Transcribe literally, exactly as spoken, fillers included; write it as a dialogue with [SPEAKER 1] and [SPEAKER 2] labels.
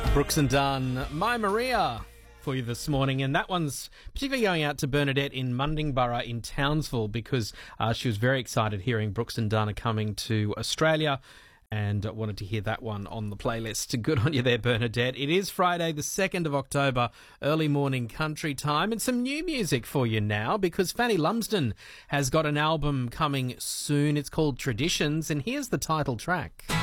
[SPEAKER 1] Brooks and Dunn, My Maria, for you this morning. And that one's particularly going out to Bernadette in Mundingborough in Townsville because uh, she was very excited hearing Brooks and Dunn are coming to Australia and wanted to hear that one on the playlist. Good on you there, Bernadette. It is Friday, the second of October, early morning country time, and some new music for you now because Fanny Lumsden has got an album coming soon. It's called Traditions, and here's the title track.